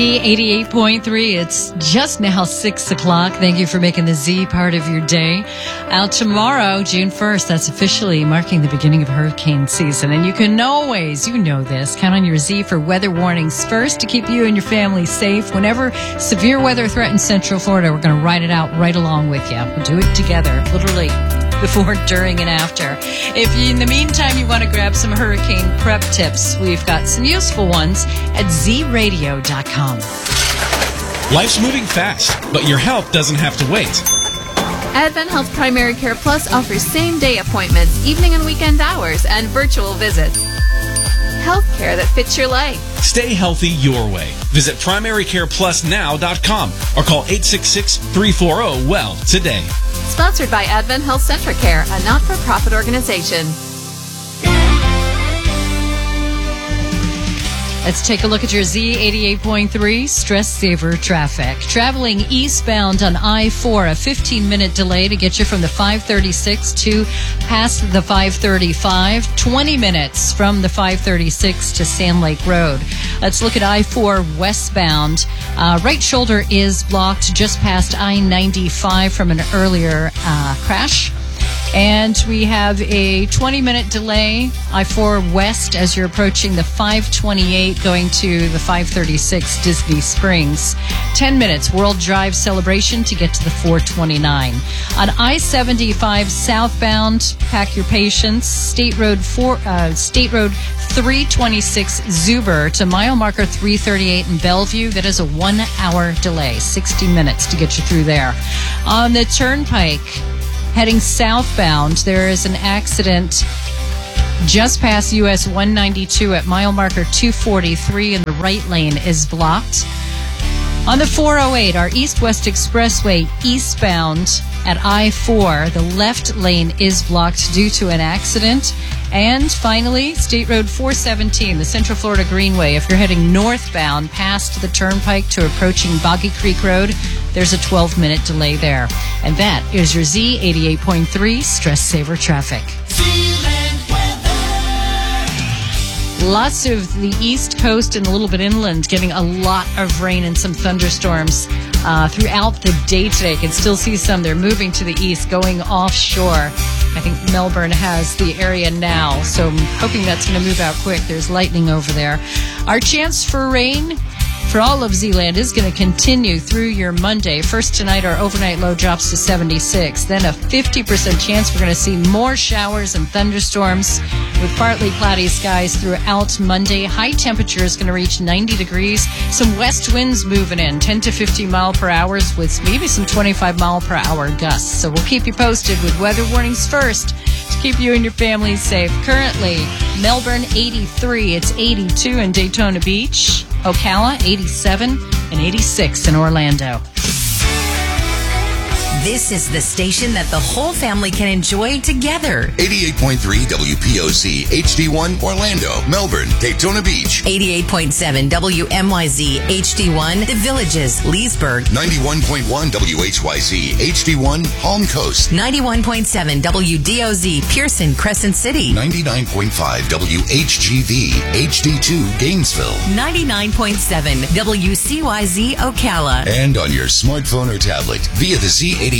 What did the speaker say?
88.3. It's just now 6 o'clock. Thank you for making the Z part of your day. Out tomorrow, June 1st, that's officially marking the beginning of hurricane season. And you can always, you know this, count on your Z for weather warnings first to keep you and your family safe. Whenever severe weather threatens Central Florida, we're going to ride it out right along with you. We'll do it together, literally, before, during, and after. If you, in the meantime, you want to grab some hurricane prep tips, we've got some useful ones at zradio.com. Life's moving fast, but your health doesn't have to wait. Advent Health Primary Care Plus offers same-day appointments, evening and weekend hours, and virtual visits. Healthcare that fits your life. Stay healthy your way. Visit primarycareplusnow.com or call 866-340-WELL today. Sponsored by Advent Health Centricare, a not-for-profit organization. Let's take a look at your Z88.3 Stress Saver traffic. Traveling eastbound on I-4, a 15-minute delay to get you from the 536 to past the 535. 20 minutes from the 536 to Sand Lake Road. Let's look at I-4 westbound. Right shoulder is blocked just past I-95 from an earlier crash. And we have a 20-minute delay, I-4 west, as you're approaching the 528 going to the 536 Disney Springs. 10 minutes, World Drive celebration to get to the 429. On I-75 southbound, pack your patience, State Road 326 Zuber to mile marker 338 in Bellevue. That is a 1-hour delay, 60 minutes to get you through there. On the Turnpike, heading southbound, there is an accident just past US 192 at mile marker 243, and the right lane is blocked. On the 408, our east-west expressway eastbound at I-4, the left lane is blocked due to an accident. And finally, State Road 417, the Central Florida Greenway. If you're heading northbound past the Turnpike to approaching Boggy Creek Road, there's a 12-minute delay there. And that is your Z88.3 Stress Saver traffic. Lots of the East Coast and a little bit inland getting a lot of rain and some thunderstorms throughout the day today. You can still see some. They're moving to the east, going offshore. I think Melbourne has the area now, so I'm hoping that's going to move out quick. There's lightning over there. Our chance for rain for all of Zealand is going to continue through your Monday. First tonight, our overnight low drops to 76. Then a 50% chance we're going to see more showers and thunderstorms with partly cloudy skies throughout Monday. High temperature is going to reach 90 degrees. Some west winds moving in, 10 to 15 mile per hour with maybe some 25 mile per hour gusts. So we'll keep you posted with weather warnings first to keep you and your family safe. Currently, Melbourne 83. It's 82 in Daytona Beach. Ocala, 87, and 86 in Orlando. This is the station that the whole family can enjoy together. 88.3 WPOC, HD1, Orlando, Melbourne, Daytona Beach. 88.7 WMYZ, HD1, The Villages, Leesburg. 91.1 WHYZ, HD1, Palm Coast. 91.7 WDOZ, Pearson, Crescent City. 99.5 WHGV, HD2, Gainesville. 99.7 WCYZ, Ocala. And on your smartphone or tablet via the Z88